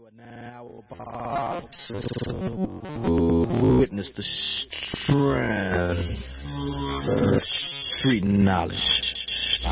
now about to witness the strength of street knowledge.